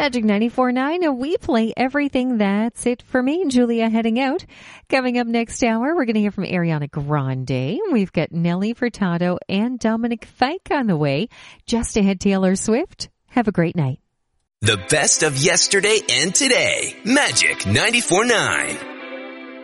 Magic 94.9, and we play everything. That's it for me and Julia heading out. Coming up next hour, we're going to hear from Ariana Grande. We've got Nelly Furtado and Dominic Fike on the way. Just ahead, Taylor Swift. Have a great night. The best of yesterday and today. Magic 94.9.